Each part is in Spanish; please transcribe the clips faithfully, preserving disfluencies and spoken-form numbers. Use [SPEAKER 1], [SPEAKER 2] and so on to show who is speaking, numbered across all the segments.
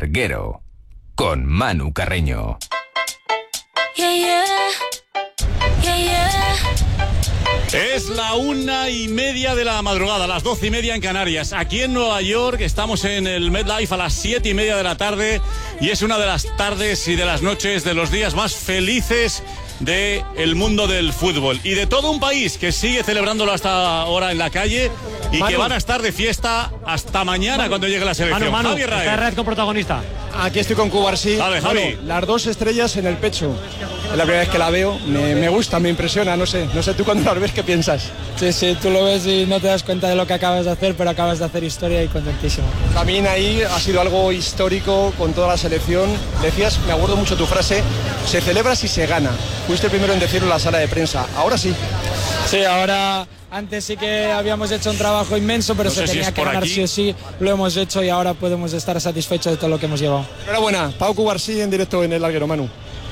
[SPEAKER 1] Larguero, con Manu Carreño.
[SPEAKER 2] Yeah, yeah. Yeah, yeah.
[SPEAKER 3] Es la una y media de la madrugada, las doce y media en Canarias. Aquí en Nueva York estamos en el MetLife a las siete y media de la tarde y es una de las tardes y de las noches de los días más felices del mundo del fútbol y de todo un país que sigue celebrándolo hasta ahora en la calle y Manu, que van a estar de fiesta hasta mañana Manu, cuando llegue la selección.
[SPEAKER 4] Manu, Manu,
[SPEAKER 3] Javi
[SPEAKER 4] está en red con protagonista.
[SPEAKER 5] Aquí estoy con Cubarsí.
[SPEAKER 3] Vale, Javi.
[SPEAKER 5] Bueno, las dos estrellas en el pecho. Es la primera vez que la veo. Me, me gusta, me impresiona. No sé, no sé tú cuando las ves, ¿qué piensas?
[SPEAKER 6] Sí, sí, tú lo ves y no te das cuenta de lo que acabas de hacer, pero acabas de hacer historia y contentísimo.
[SPEAKER 5] También ahí ha sido algo histórico con toda la selección. Decías, me acuerdo mucho tu frase, se celebra si se gana. Fuiste el primero en decirlo en la sala de prensa. Ahora sí.
[SPEAKER 6] Sí, ahora... Antes sí que habíamos hecho un trabajo inmenso, pero no se tenía si que ganar aquí. sí o sí. Lo hemos hecho y ahora podemos estar satisfechos de todo lo que hemos llevado.
[SPEAKER 5] Enhorabuena, Pau Cubarsí en directo en El Larguero, Manu.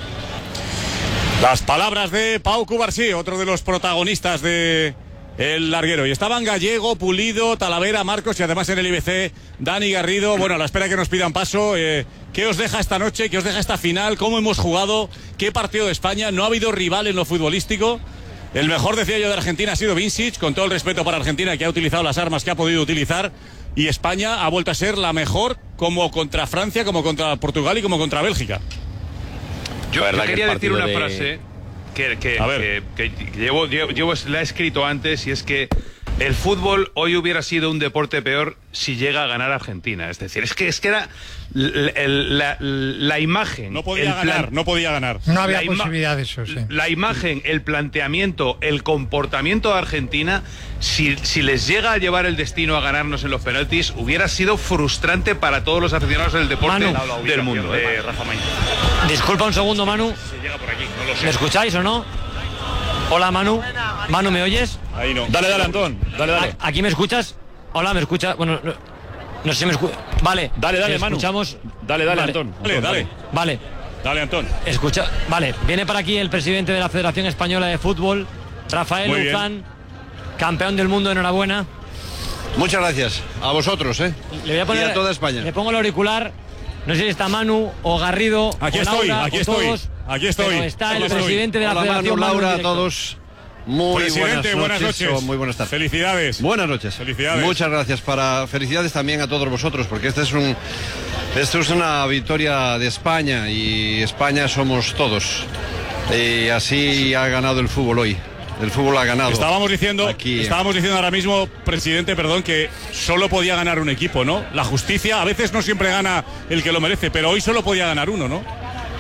[SPEAKER 3] Las palabras de Pau Cubarsí, otro de los protagonistas de El Larguero. Y estaban Gallego, Pulido, Talavera, Marcos y además en el I B C Dani Garrido. Bueno, a la espera que nos pidan paso. Eh, ¿Qué os deja esta noche? ¿Qué os deja esta final? ¿Cómo hemos jugado? ¿Qué partido de España? No ha habido rival en lo futbolístico. El mejor, decía yo, de Argentina ha sido Vincic, con todo el respeto para Argentina, que ha utilizado las armas que ha podido utilizar, y España ha vuelto a ser la mejor, como contra Francia, como contra Portugal y como contra Bélgica.
[SPEAKER 7] Yo, yo quería decir una de... frase que, que, que, que, que llevo, llevo, llevo, la he escrito antes, y es que el fútbol hoy hubiera sido un deporte peor si llega a ganar Argentina. Es decir, es que, es que era la, la, la imagen...
[SPEAKER 3] No podía ganar, plan, no podía ganar.
[SPEAKER 8] No había posibilidad de eso, sí.
[SPEAKER 7] La imagen, el planteamiento, el comportamiento de Argentina, si, si les llega a llevar el destino a ganarnos en los penaltis, hubiera sido frustrante para todos los aficionados del deporte Manu, del mundo. Eh, eh, Rafa Maíz.
[SPEAKER 4] Disculpa un segundo, Manu.
[SPEAKER 7] Se llega por aquí, no lo sé.
[SPEAKER 4] ¿Me escucháis o no? Hola, Manu. Manu, ¿me oyes?
[SPEAKER 3] Ahí no. Dale, dale, Antón. Dale, dale.
[SPEAKER 4] ¿Aquí me escuchas? Hola, ¿me escuchas? Bueno, no, no sé si me escuchas. Vale.
[SPEAKER 3] Dale, dale, Manu.
[SPEAKER 4] Escuchamos.
[SPEAKER 3] Dale, dale,
[SPEAKER 4] vale.
[SPEAKER 3] Antón.
[SPEAKER 4] Dale,
[SPEAKER 3] dale.
[SPEAKER 4] Vale.
[SPEAKER 3] Dale, Antón.
[SPEAKER 4] Escucha. Vale. Viene para aquí el presidente de la Federación Española de Fútbol, Rafael Luzán, campeón del mundo. Enhorabuena.
[SPEAKER 9] Muchas gracias. A vosotros, ¿eh?
[SPEAKER 4] Le voy a poner,
[SPEAKER 9] y a toda España.
[SPEAKER 4] Le pongo el auricular. No sé si está Manu o Garrido.
[SPEAKER 3] Aquí
[SPEAKER 4] o
[SPEAKER 3] estoy,
[SPEAKER 4] Laura,
[SPEAKER 3] aquí
[SPEAKER 4] o
[SPEAKER 3] estoy.
[SPEAKER 4] Todos,
[SPEAKER 3] aquí estoy.
[SPEAKER 4] Pero está
[SPEAKER 3] aquí
[SPEAKER 4] el
[SPEAKER 3] estoy.
[SPEAKER 4] presidente de la
[SPEAKER 9] Hola,
[SPEAKER 4] Federación.
[SPEAKER 9] Manu, Laura, a
[SPEAKER 4] directo.
[SPEAKER 9] todos. Muy
[SPEAKER 3] Presidente,
[SPEAKER 9] buenas
[SPEAKER 3] buenas
[SPEAKER 9] noches.
[SPEAKER 3] noches.
[SPEAKER 9] Muy buenas tardes.
[SPEAKER 3] Felicidades.
[SPEAKER 9] Buenas noches.
[SPEAKER 3] Felicidades.
[SPEAKER 9] Muchas gracias. Para felicidades también a todos vosotros, porque este es un, esto es una victoria de España y España somos todos. Y así ha ganado el fútbol hoy. El fútbol ha ganado.
[SPEAKER 3] Estábamos diciendo,
[SPEAKER 9] aquí.
[SPEAKER 3] estábamos diciendo ahora mismo, presidente, perdón, que solo podía ganar un equipo, ¿no? La justicia a veces no siempre gana el que lo merece, pero hoy solo podía ganar uno, ¿no?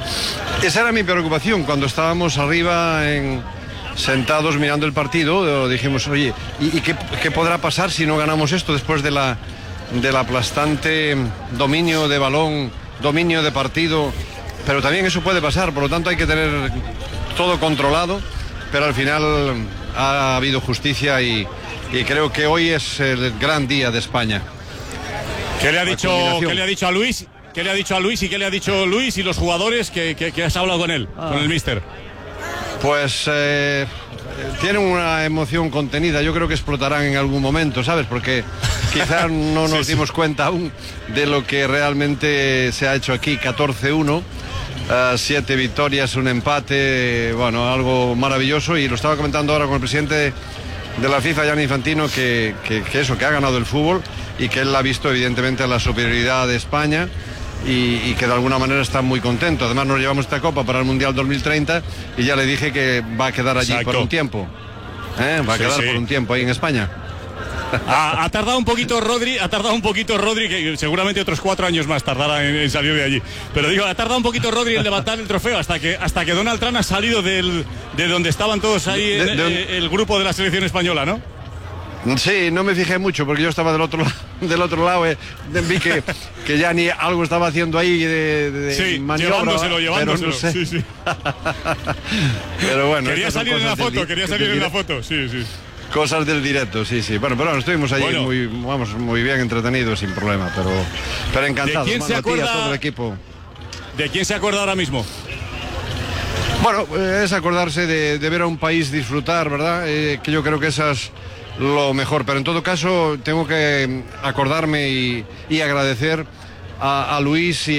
[SPEAKER 9] Esa era mi preocupación cuando estábamos arriba en... sentados mirando el partido. Dijimos, oye, ¿y, y qué, qué podrá pasar si no ganamos esto después de la del aplastante dominio de balón, dominio de partido? Pero también eso puede pasar, por lo tanto hay que tener todo controlado, pero al final ha habido justicia y, y creo que hoy es el gran día de España.
[SPEAKER 3] ¿Qué le ha dicho, ¿qué le ha dicho a Luis? ¿Qué le ha dicho a Luis y qué le ha dicho Luis y los jugadores que, que, que has hablado con él, ah. con el míster?
[SPEAKER 9] Pues eh, tienen una emoción contenida, yo creo que explotarán en algún momento, ¿sabes? Porque quizás no nos sí, dimos sí. cuenta aún de lo que realmente se ha hecho aquí. Catorce uno, uh, siete victorias, un empate, bueno, algo maravilloso. Y lo estaba comentando ahora con el presidente de la FIFA, Gianni Infantino, que, que, que eso, que ha ganado el fútbol y que él ha visto evidentemente la superioridad de España. Y, y que de alguna manera está muy contento. Además nos llevamos esta copa para el Mundial dos mil treinta y ya le dije que va a quedar allí Exacto. por un tiempo. ¿Eh? Va a sí, quedar sí. por un tiempo ahí en España.
[SPEAKER 3] Ha, ha tardado un poquito Rodri, ha tardado un poquito Rodri, que seguramente otros cuatro años más tardará en, en salir de allí. Pero digo, ha tardado un poquito Rodri en levantar el trofeo hasta que hasta que Donald Trump ha salido del, de donde estaban todos ahí de, de, de, el, el grupo de la selección española, ¿no?
[SPEAKER 9] Sí, no me fijé mucho porque yo estaba del otro, del otro lado. Eh, vi que, que ya ni algo estaba haciendo ahí de, de
[SPEAKER 3] sí,
[SPEAKER 9] maniobra.
[SPEAKER 3] Llevándoselo, llevándoselo.
[SPEAKER 9] Pero, no sé.
[SPEAKER 3] sí, sí.
[SPEAKER 9] pero bueno.
[SPEAKER 3] Quería salir en la foto,
[SPEAKER 9] del,
[SPEAKER 3] quería salir en la foto, sí, sí.
[SPEAKER 9] Cosas del directo, sí, sí. Bueno, pero bueno, estuvimos ahí bueno. muy, vamos, muy bien entretenidos, sin problema, pero, pero encantados.
[SPEAKER 3] ¿De quién se acuerda,
[SPEAKER 9] a todo el equipo.
[SPEAKER 3] ¿De quién se acuerda ahora mismo?
[SPEAKER 9] Bueno, es acordarse de, de ver a un país disfrutar, ¿verdad? Eh, que yo creo que esas lo mejor, pero en todo caso tengo que acordarme y, y agradecer a, a Luis y